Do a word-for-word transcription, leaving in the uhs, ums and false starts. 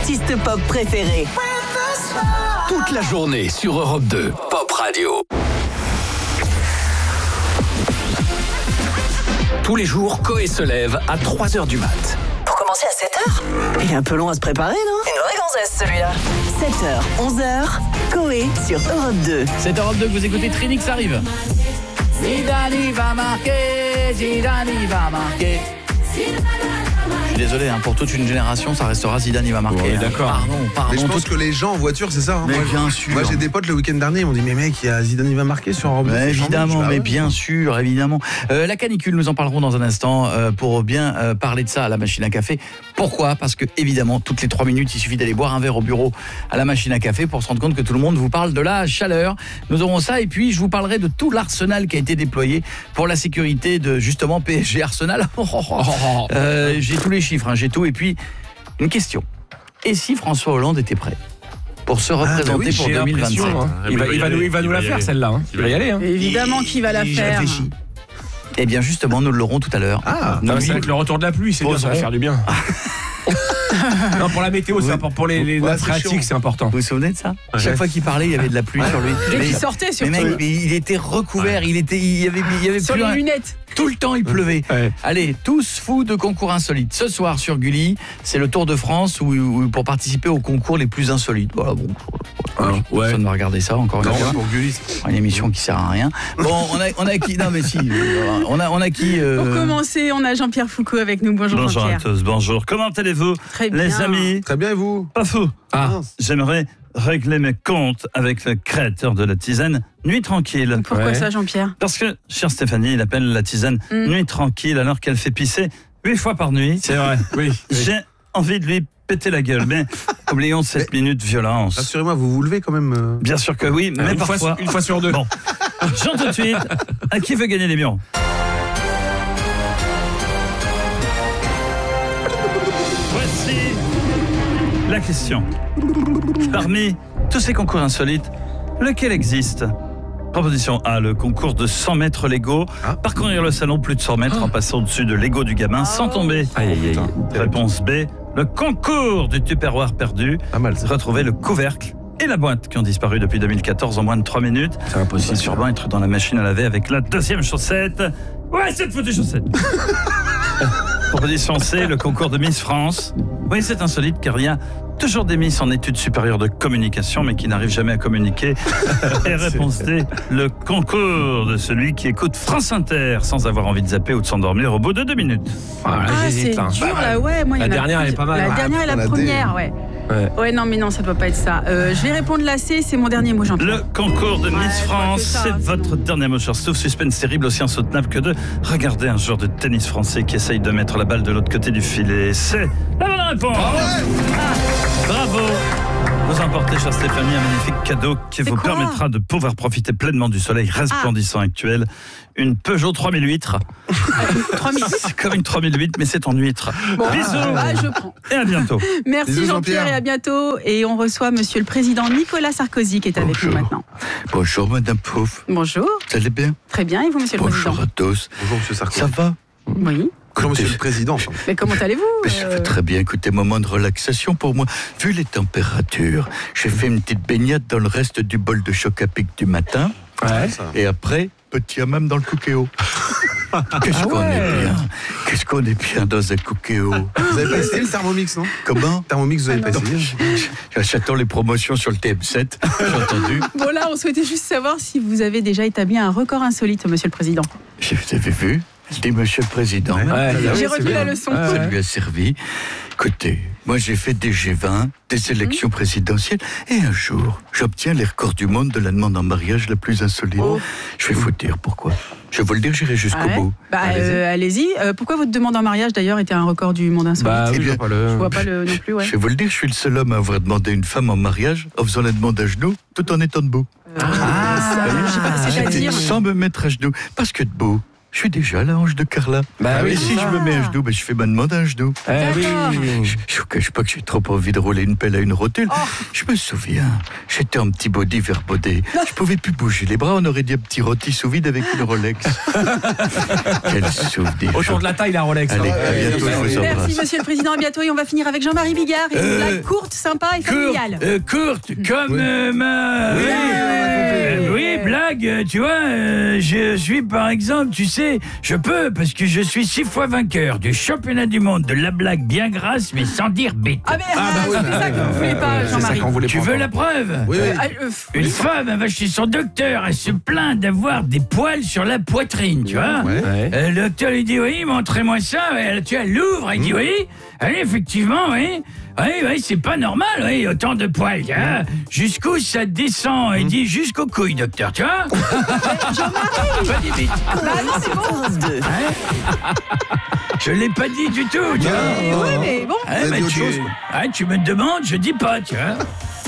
artistes pop préférés. Toute la journée sur Europe deux, Pop Radio. Tous les jours, Coé se lève à trois heures du mat. Pour commencer à sept heures? Il est un peu long à se préparer, non? Une vraie gonzesse, celui-là. sept heures, onze heures, Coé sur Europe deux. C'est Europe deux que vous écoutez, Trinix arrive. Zidane il va marquer, Zidane il va marquer. Je suis désolé, hein, pour toute une génération, ça restera Zidane il va marquer. Ouais, d'accord. Pardon, pardon. Mais je pense tout... que les gens en voiture, c'est ça. Hein. Mais moi, bien sûr. Moi, j'ai des potes le week-end dernier, ils m'ont dit mais mec, il y a Zidane il va marquer sur Europe deux. Mais évidemment, chambé, mais ouais. bien sûr, évidemment. Euh, la canicule, nous en parlerons dans un instant euh, pour bien euh, parler de ça à la machine à café. Pourquoi ? Parce que évidemment, toutes les trois minutes, il suffit d'aller boire un verre au bureau à la machine à café pour se rendre compte que tout le monde vous parle de la chaleur. Nous aurons ça et puis je vous parlerai de tout l'arsenal qui a été déployé pour la sécurité de justement P S G Arsenal. euh, j'ai tous les chiffres, hein, j'ai tout et puis une question. Et si François Hollande était prêt pour se représenter ah, bah oui, pour j'ai deux mille vingt-sept hein. Il va, il va nous, il va nous la faire celle-là. Hein. Il va y aller. Hein. Évidemment qu'il va la Et faire. Je réfléchis. Eh bien justement, nous l'aurons tout à l'heure. Ah, nous Non, c'est avec le retour de la pluie, c'est bien, ça va faire du bien. Non, pour la météo, c'est important. Pour les, les Ouais, nappes c'est phréatiques, chiant. c'est important. Vous vous souvenez de ça ? Ouais. Chaque fois qu'il parlait, il y avait de la pluie sur lui. Dès Mais- qu'il sortait, mais surtout. mec, mais il était recouvert, il était, il y avait, il y avait Sur plus les un- lunettes. Tout le temps, il pleuvait. Ouais. Allez, tous fous de concours insolites. Ce soir sur Gulli, c'est le Tour de France où, où- pour participer aux concours les plus insolites. Voilà, bon. Ah, ouais. Personne ne va regarder ça encore une non, fois. pour Gulli. Une émission qui sert à rien. Bon, on a, on a qui ? Non, mais si. euh, On a, on a qui euh, Pour commencer, on a Jean-Pierre Foucault avec nous. Bonjour, Bonjour à Jean-Pierre. tous, bonjour. Comment allez-vous, Très bien. les amis? Très bien, et vous? Pas fou. Ah, Mince. J'aimerais régler mes comptes avec le créateur de la tisane Nuit Tranquille. Pourquoi Ouais. ça, Jean-Pierre? Parce que, chère Stéphanie, il appelle la tisane Mm. Nuit Tranquille alors qu'elle fait pisser huit fois par nuit. c'est vrai. Oui. oui. J'ai envie de lui péter la gueule, mais oublions cette minute violence. Rassurez-moi, vous vous levez quand même. euh, Bien sûr que oui, mais une, parfois... fois, une fois sur deux. Bon, Jean tout de suite, à qui veut gagner les millions? Voici la question. Parmi tous ces concours insolites, lequel existe? Proposition A, le concours de cent mètres Lego. Ah. Parcourir le salon plus de cent mètres en passant au-dessus de Lego du gamin sans tomber. Aïe, aïe, aïe. Réponse B, le concours du tupperware perdu. Pas mal ça. Retrouver le couvercle et la boîte qui ont disparu depuis deux mille quatorze en moins de trois minutes. C'est impossible. C'est sûrement être dans la machine à laver avec la deuxième chaussette. Ouais, cette foutue chaussette. Proposition C, le concours de Miss France. Oui, c'est insolite car il y a toujours des Miss en études supérieures de communication mais qui n'arrivent jamais à communiquer. Et réponse D, le concours de celui qui écoute France Inter sans avoir envie de zapper ou de s'endormir au bout de deux minutes. Ah, là, Ah, c'est j'hésite, là. dur, là, ouais. Moi, il y La en a dernière, plus. elle est pas mal. La Ah, dernière et la la D. première, ouais. Ouais. Ouais, non, mais non, ça doit pas être ça. Euh, je vais répondre la C, c'est mon dernier mot, Jean-Pierre. Le concours de Ouais, Miss je vois France, que ça, c'est sinon. votre dernier mot, cher Stouff. Suspense terrible, aussi insoutenable que de regarder un joueur de tennis français qui essaye de mettre la balle de l'autre côté du filet. C'est la bonne réponse. Bravo. Vous emportez, chère Stéphanie, un magnifique cadeau qui C'est vous quoi permettra de pouvoir profiter pleinement du soleil resplendissant actuel. Une Peugeot trois mille huit. trois mille. C'est comme une trois mille huit, mais c'est en huître. Bon, Bisous ah, je prends. et à bientôt. Merci Bisous, Jean-Pierre Jean-Pierre. et à bientôt. Et on reçoit Monsieur le Président Nicolas Sarkozy qui est avec Bonjour. nous maintenant. Bonjour Madame Pouf, Bonjour. vous allez bien? Très bien, et vous, Monsieur le Bonjour Président? à tous. Bonjour, monsieur Sarkozy. Ça va? Oui. Bonjour, monsieur Écoutez, le président. Mais comment allez-vous? mais ça euh, fait très bien. Écoutez, moment de relaxation pour moi. Vu les températures, j'ai fait une petite baignade dans le reste du bol de choc à pic du matin. Ouais. Ça. Et après, petit hammam dans le cookéo. Qu'est-ce qu'on est bien. Qu'est-ce qu'on est bien dans un cookéo. Vous avez pas essayé le Thermomix, non? Comment? Thermomix, vous avez pas essayé? J'attends les promotions sur le T M sept. J'ai entendu. Bon, là, on souhaitait juste savoir si vous avez déjà établi un record insolite, Monsieur le Président. Je- Vous avez vu? C'était Monsieur le Président. Ouais. Ouais. Ah oui, J'ai c'est retenu bien. la leçon. Ouais. Ça lui a servi. Écoutez, moi j'ai fait des G vingt, des élections présidentielles, et un jour, j'obtiens les records du monde de la demande en mariage la plus insolite. Oh. Je vais vous dire pourquoi. Je vais vous le dire, j'irai jusqu'au Ouais. bout. Bah, euh, allez-y. Euh, pourquoi votre demande en mariage, d'ailleurs, était un record du monde insolite? Bah Eh oui, bien, je vois pas le. Je vois pas le non plus, ouais. Je vais vous le dire, je suis le seul homme à avoir demandé une femme en mariage en faisant la demande à genoux, tout en étant debout. Ah, je sais pas, J'étais c'est-à-dire. sans me mettre à genoux, parce que debout, Je suis déjà la hanche de Carla. Bah oui, et c'est si ça. je me mets à genoux, ben, je fais ma demande à un genou. Eh oui. Je je vous cache pas que j'ai trop envie de rouler une pelle à une rotule. Oh. Je me souviens, j'étais un petit body verbodé. Je pouvais plus bouger les bras, on aurait dit un petit rôti sous vide avec une Rolex. Quel souvenir. Autour de la taille, la Rolex. Allez, hein. à bientôt, je vous Merci, embrasse. monsieur le président. À bientôt. Et on va finir avec Jean-Marie Bigard. Et une Euh, blague courte, sympa et familiale. Courte, euh, courte, comme euh, ma... Oui, oui, on a euh, compris. oui, blague, euh, tu vois, euh, je suis par exemple, tu sais, je peux, parce que je suis six fois vainqueur du championnat du monde de la blague bien grasse, mais sans dire bête. Ah, mais bah oui, c'est bah ça oui, que vous voulez pas, C'est ça Jean-Marie. qu'on voulait Tu pas veux entendre. la preuve? Oui, oui. Ah, euh, f- Une femme, elle va chez son docteur, elle se plaint d'avoir des poils sur la poitrine, tu vois. Ouais. Ouais. Euh, le docteur lui dit, oui, montrez-moi ça. Et elle, tu vois, elle l'ouvre, elle dit, oui, oui, effectivement, oui. Oui, oui, c'est pas normal, oui, autant de poils, tu vois. Jusqu'où ça descend? Il dit, jusqu'aux couilles, docteur, tu vois. Pas dit vite. Bah non, c'est bon. Europe deux. Je l'ai pas dit du tout, tu vois. Oui, mais bon. Ah, Vous avez mais dit autre tu, chose, quoi. ah, tu me demandes, je dis pas, tu vois.